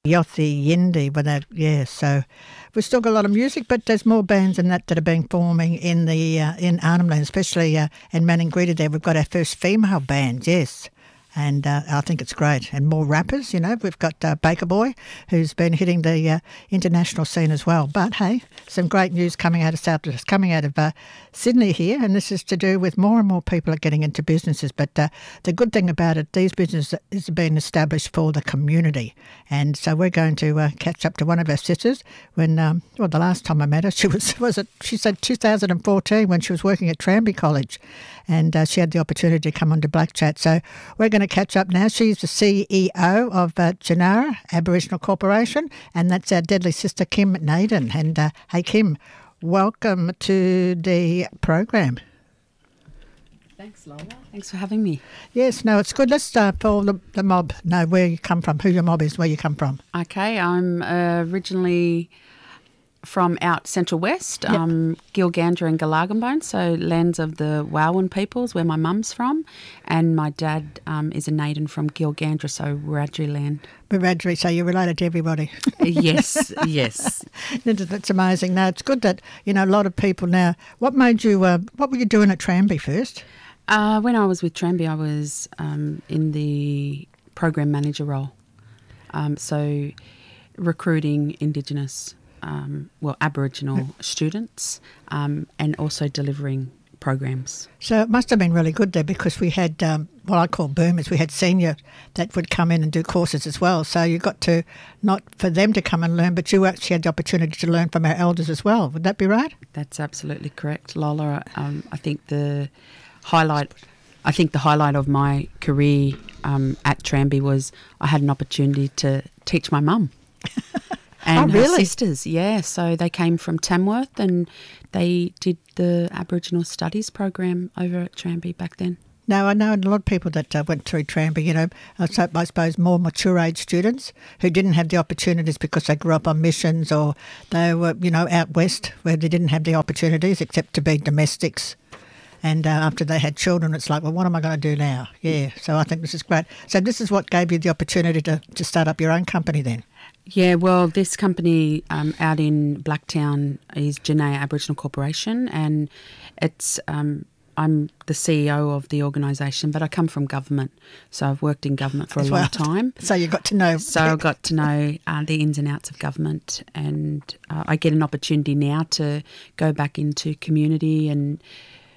Yossi Yindi, but so we've still got a lot of music, but there's more bands than that are being forming in the in Arnhem Land, especially in Maningrida there. We've got our first female band, yes. And I think it's great. And more rappers, We've got Baker Boy, who's been hitting the international scene as well. But, hey, some great news coming out of Sydney here, and this is to do with more and more people are getting into businesses. But the good thing about it, these businesses are being established for the community. And so we're going to catch up to one of our sisters when, the last time I met her, she said 2014 when she was working at Tranby College. And she had the opportunity to come on to Black Chat. So we're going to catch up now. She's the CEO of Junara Aboriginal Corporation, and that's our deadly sister, Kim Naden. And hey, Kim, welcome to the program. Thanks, Lola. Thanks for having me. Yes, no, it's good. Let's for the mob know where you come from, who your mob is, where you come from. Okay, I'm originally from out Central West, yep. Gilgandra and Galargambone, so lands of the Wawan peoples, where my mum's from, and my dad is a Naden from Gilgandra, so Wiradjuri land. Wiradjuri, so you're related to everybody. Yes. That's amazing. No, it's good that, a lot of people now. What made you, what were you doing at Tranby first? When I was with Tranby, I was in the program manager role, so recruiting Indigenous Aboriginal students and also delivering programs. So it must have been really good there because we had what I call boomers. We had senior that would come in and do courses as well. So you got to, not for them to come and learn, but you actually had the opportunity to learn from our elders as well. Would that be right? That's absolutely correct, Lola. I think the highlight of my career at Tranby was I had an opportunity to teach my mum. And her sisters, so they came from Tamworth and they did the Aboriginal Studies program over at Tranby back then. Now, I know a lot of people that went through Tranby, I suppose more mature age students who didn't have the opportunities because they grew up on missions or they were, out west where they didn't have the opportunities except to be domestics. And after they had children, it's like, well, what am I going to do now? Yeah, so I think this is great. So this is what gave you the opportunity to start up your own company then? Yeah, well, this company out in Blacktown is Junara Aboriginal Corporation, and it's I'm the CEO of the organisation, but I come from government, so I've worked in government for a long time. So you got to know. So I got to know the ins and outs of government, and I get an opportunity now to go back into community and